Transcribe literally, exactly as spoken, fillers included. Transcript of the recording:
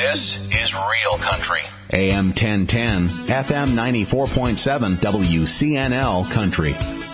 This is Real Country. A M ten ten, F M ninety-four point seven, W C N L Country.